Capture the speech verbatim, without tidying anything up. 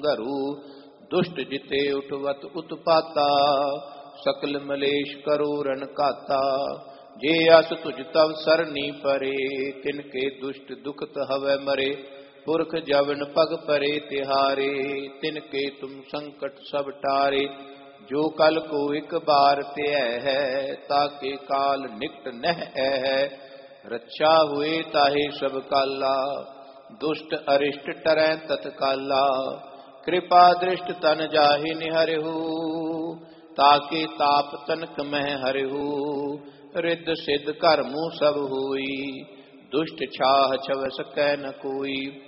धरू। दुष्ट जिते उठवत उत्पाता सकल मलेश करो रण काता। जे अस तुझ तव सरनी परे तिनके दुष्ट दुखत हवै मरे। पुरख जवन पग परे तिहारे तिनके तुम संकट सब टारे। जो कल को एक बार त्यय है ताके काल निकट नह है। रक्षा हुए ताहे सब काला दुष्ट अरिष्ट टरै तत्काला। कृपा दृष्ट तन जाहि निहरहु ताके ताप तनक मह हरहु। रिद्ध सिद्ध कर्मु सब होई दुष्ट छाह छव सकै न कोई।